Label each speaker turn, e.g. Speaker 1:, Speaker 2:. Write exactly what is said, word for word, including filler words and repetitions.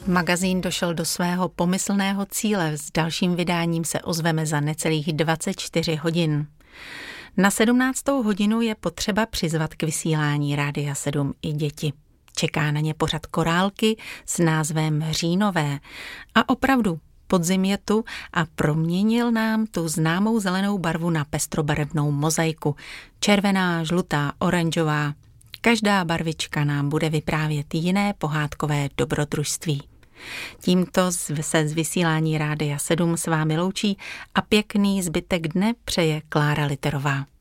Speaker 1: Magazín došel do svého pomyslného cíle. S dalším vydáním se ozveme za necelých dvacet čtyři hodin. Na sedmnáctou hodinu je potřeba přizvat k vysílání Rádia sedm i děti. Čeká na ně pořad Korálky s názvem Říjnové. A opravdu, podzim je tu a proměnil nám tu známou zelenou barvu na pestrobarevnou mozaiku. Červená, žlutá, oranžová. Každá barvička nám bude vyprávět jiné pohádkové dobrodružství. Tímto se z vysílání Rádia sedm s vámi loučí a pěkný zbytek dne přeje Klára Literová.